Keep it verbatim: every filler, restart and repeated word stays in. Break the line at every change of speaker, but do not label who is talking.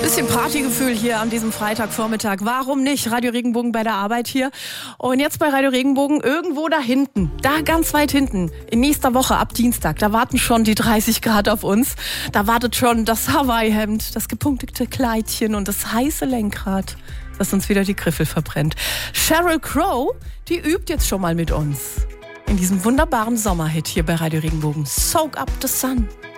Bisschen Partygefühl hier an diesem Freitagvormittag. Warum nicht? Radio Regenbogen bei der Arbeit hier. Und jetzt bei Radio Regenbogen irgendwo da hinten, da ganz weit hinten, in nächster Woche ab Dienstag, da warten schon die dreißig Grad auf uns. Da wartet schon das Hawaii-Hemd, das gepunktete Kleidchen und das heiße Lenkrad, das uns wieder die Griffel verbrennt. Sheryl Crow, die übt jetzt schon mal mit uns. In diesem wunderbaren Sommerhit hier bei Radio Regenbogen. Soak up the sun.